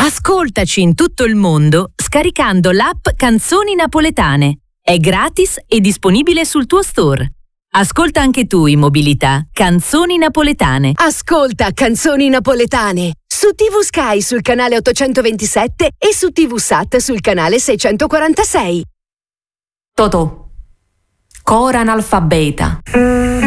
Ascoltaci in tutto il mondo scaricando l'app Canzoni Napoletane. È gratis e disponibile sul tuo store. Ascolta anche tu in mobilità Canzoni Napoletane. Ascolta Canzoni Napoletane su TV Sky sul canale 827 e su TV Sat sul canale 646. Totò, cora analfabeta.